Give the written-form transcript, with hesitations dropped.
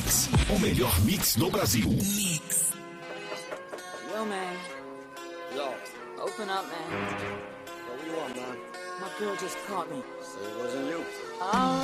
Mix, o melhor mix do Brasil. Mix. Yo, man. Yo. Open up, man. What do you want, man? My girl just caught me. Say it wasn't you. All